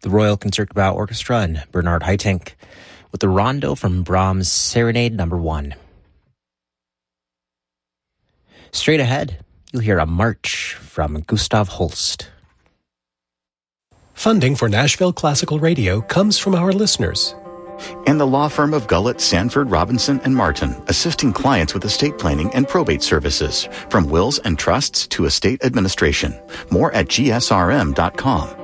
the Royal Concertgebouw Orchestra and Bernard Haitink with the rondo from Brahms' Serenade No. 1. Straight ahead, you'll hear a march from Gustav Holst. Funding for Nashville Classical Radio comes from our listeners. And the law firm of Gullett, Sanford, Robinson, and Martin, assisting clients with estate planning and probate services, from wills and trusts to estate administration. More at gsrm.com.